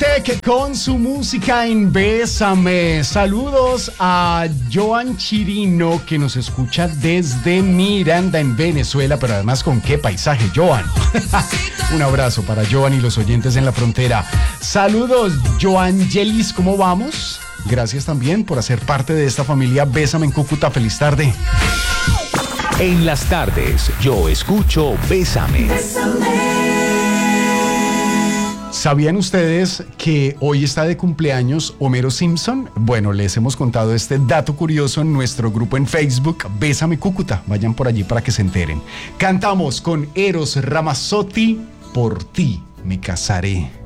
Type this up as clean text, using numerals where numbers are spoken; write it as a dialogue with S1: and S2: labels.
S1: Tech con su música en Bésame. Saludos a Joan Chirino, que nos escucha desde Miranda, en Venezuela, pero además con qué paisaje, Joan. Un abrazo para Joan y los oyentes en la frontera. Saludos, Joangelis, ¿cómo vamos? Gracias también por hacer parte de esta familia Bésame en Cúcuta. Feliz tarde.
S2: En las tardes, yo escucho Bésame.
S1: ¿Sabían ustedes que hoy está de cumpleaños Homero Simpson? Bueno, les hemos contado este dato curioso en nuestro grupo en Facebook, Bésame Cúcuta. Vayan por allí para que se enteren. Cantamos con Eros Ramazzotti, Por ti me casaré.